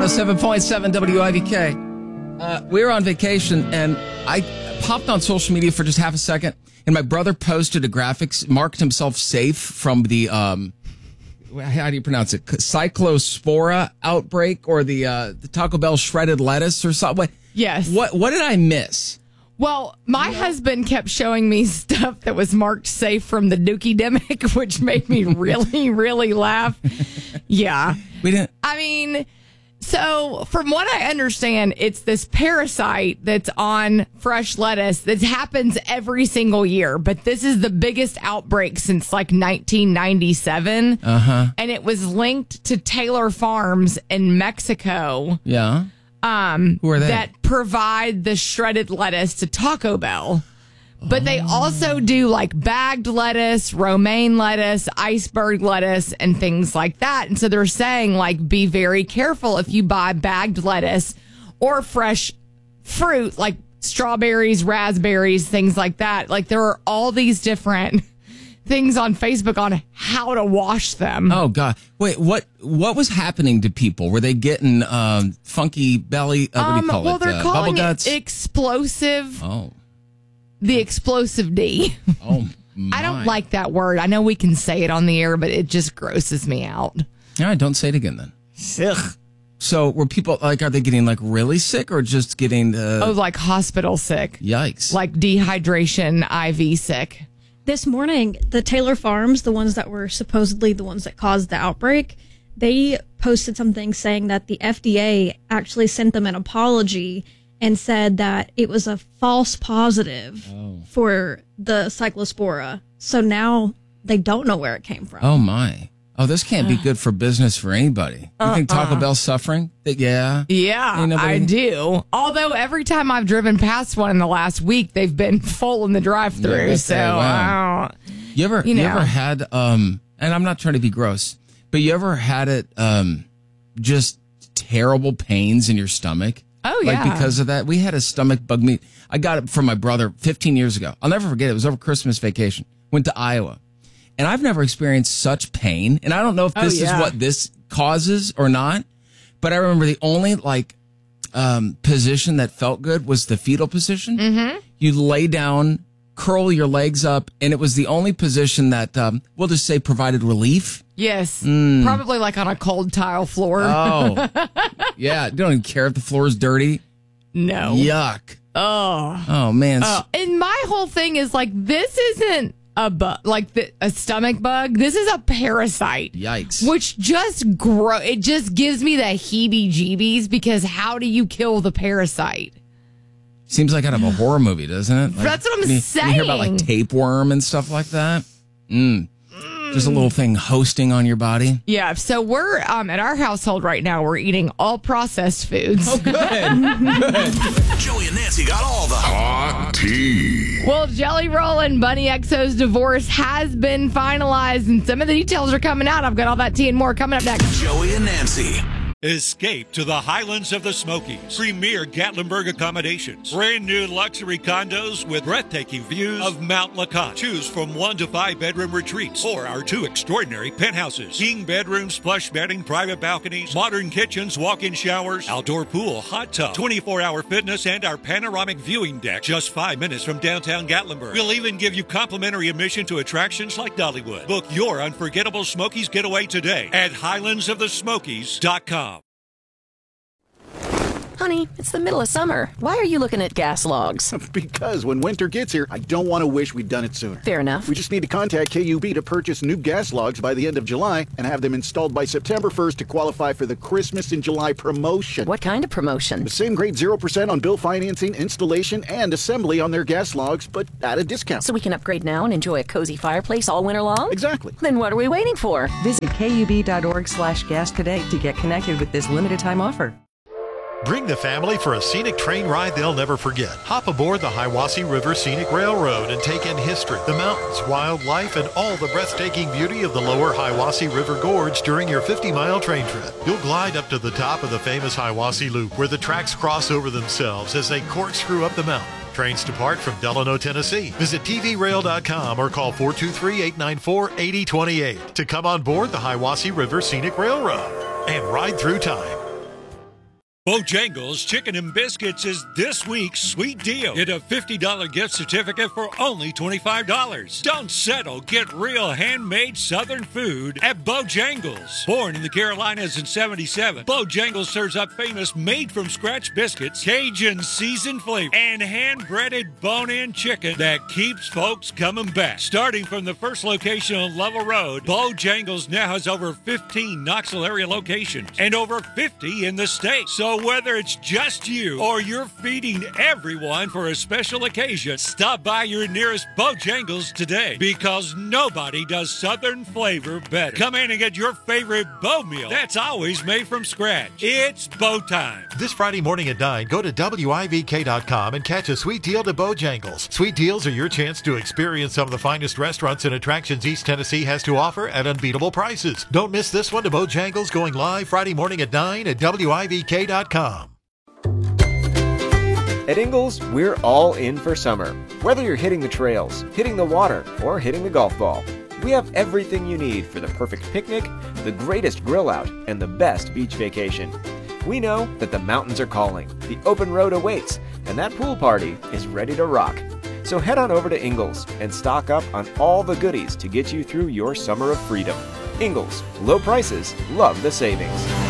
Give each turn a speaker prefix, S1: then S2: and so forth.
S1: 107.7 WIVK. We were on vacation, and I popped on social media for just half a second, and my brother posted a graphics, marked himself safe from the, how do you pronounce it? Cyclospora outbreak, or the Taco Bell shredded lettuce or something.
S2: Yes.
S1: What did I miss?
S2: Well, my husband kept showing me stuff that was marked safe from the Dookie Demic, which made me really, really laugh. Yeah.
S1: We didn't.
S2: I mean, so from what I understand, it's this parasite that's on fresh lettuce that happens every single year. But this is the biggest outbreak since like 1997. And it was linked to Taylor Farms in Mexico.
S1: Yeah. Who are they?
S2: That provide the shredded lettuce to Taco Bell. But they also do like bagged lettuce, romaine lettuce, iceberg lettuce, and things like that. And so they're saying, like, be very careful if you buy bagged lettuce or fresh fruit like strawberries, raspberries, things like that. Like, there are all these different things on Facebook on how to wash them.
S1: Oh God! Wait, what was happening to people? Were they getting funky belly? What do you call
S2: well,
S1: it?
S2: they're calling
S1: bubble guts?
S2: it explosive.
S1: Oh,
S2: the explosive D.
S1: Oh, my.
S2: I don't like that word. I know we can say it on the air, but it just grosses me out.
S1: All right, don't say it again then.
S2: Ugh.
S1: So were people like? Are they getting like really sick or just getting?
S2: Like hospital sick?
S1: Yikes!
S2: Like dehydration, IV sick.
S3: This morning, the Taylor Farms, the ones that were supposedly the ones that caused the outbreak, they posted something saying that the FDA actually sent them an apology and said that it was a false positive for the cyclospora. So now they don't know where it came from.
S1: Oh, my. Oh, this can't be good for business for anybody. You think Taco Bell's suffering? Yeah.
S2: Yeah, I do. Although every time I've driven past one in the last week, they've been full in the drive-thru.
S1: Yeah,
S2: so
S1: wow. You ever had, and I'm not trying to be gross, but you ever had it just terrible pains in your stomach?
S2: Oh, yeah.
S1: Like because of that? We had a stomach bug me. I got it from my brother 15 years ago. I'll never forget it. It was over Christmas vacation. Went to Iowa. And I've never experienced such pain. And I don't know if this is what this causes or not. But I remember the only position that felt good was the fetal position. Mm-hmm. You lay down, curl your legs up, and it was the only position that, we'll just say, provided relief.
S2: Yes. Probably like on a cold tile floor.
S1: Oh. Yeah. You don't even care if the floor is dirty.
S2: No.
S1: Yuck. Oh, man.
S2: And my whole thing is like, this isn't a stomach bug. This is a parasite.
S1: Yikes.
S2: Which just it just gives me the heebie-jeebies, because how do you kill the parasite?
S1: Seems like out of a horror movie, doesn't it? Like,
S2: that's what I'm saying.
S1: You hear about like tapeworm and stuff like that. Just a little thing hosting on your body.
S2: Yeah, so we're at our household right now, we're eating all processed foods.
S1: Oh, good. Good.
S4: Joey and Nancy got all the hot tea.
S2: Well, Jelly Roll and Bunny XO's divorce has been finalized, and some of the details are coming out. I've got all that tea and more coming up next.
S4: Joey and Nancy.
S5: Escape to the Highlands of the Smokies. Premier Gatlinburg accommodations. Brand new luxury condos with breathtaking views of Mount LeConte. Choose from 1 to 5 bedroom retreats or our 2 extraordinary penthouses. King bedrooms, plush bedding, private balconies, modern kitchens, walk-in showers, outdoor pool, hot tub, 24-hour fitness, and our panoramic viewing deck. Just 5 minutes from downtown Gatlinburg. We'll even give you complimentary admission to attractions like Dollywood. Book your unforgettable Smokies getaway today at highlandsofthesmokies.com.
S6: Honey, it's the middle of summer. Why are you looking at gas logs?
S7: Because when winter gets here, I don't want to wish we'd done it sooner.
S6: Fair enough.
S7: We just need to contact KUB to purchase new gas logs by the end of July and have them installed by September 1st to qualify for the Christmas in July promotion.
S6: What kind of promotion?
S7: The same grade 0% on bill financing, installation, and assembly on their gas logs, but at a discount.
S6: So we can upgrade now and enjoy a cozy fireplace all winter long?
S7: Exactly.
S6: Then what are we waiting for?
S8: Visit KUB.org/gas today to get connected with this limited time offer.
S9: Bring the family for a scenic train ride they'll never forget. Hop aboard the Hiwassee River Scenic Railroad and take in history, the mountains, wildlife, and all the breathtaking beauty of the lower Hiwassee River Gorge during your 50-mile train trip. You'll glide up to the top of the famous Hiwassee Loop, where the tracks cross over themselves as they corkscrew up the mountain. Trains depart from Delano, Tennessee. Visit tvrail.com or call 423-894-8028 to come on board the Hiwassee River Scenic Railroad and ride through time.
S5: Bojangles Chicken and Biscuits is this week's sweet deal. Get a $50 gift certificate for only $25. Don't settle. Get real handmade Southern food at Bojangles. Born in the Carolinas in '77, Bojangles serves up famous made-from-scratch biscuits, Cajun seasoned flavor, and hand-breaded bone-in chicken that keeps folks coming back. Starting from the first location on Level Road, Bojangles now has over 15 Knoxville area locations and over 50 in the state. So whether it's just you or you're feeding everyone for a special occasion, stop by your nearest Bojangles today, because nobody does Southern flavor better. Come in and get your favorite Bo meal that's always made from scratch. It's Bo time.
S9: This Friday morning at 9, go to WIVK.com and catch a sweet deal to Bojangles. Sweet deals are your chance to experience some of the finest restaurants and attractions East Tennessee has to offer at unbeatable prices. Don't miss this one to Bojangles, going live Friday morning at 9 at WIVK.com.
S10: At Ingles, we're all in for summer. Whether you're hitting the trails, hitting the water, or hitting the golf ball, we have everything you need for the perfect picnic, the greatest grill out, and the best beach vacation. We know that the mountains are calling, the open road awaits, and that pool party is ready to rock. So head on over to Ingles and stock up on all the goodies to get you through your summer of freedom. Ingles, low prices, love the savings.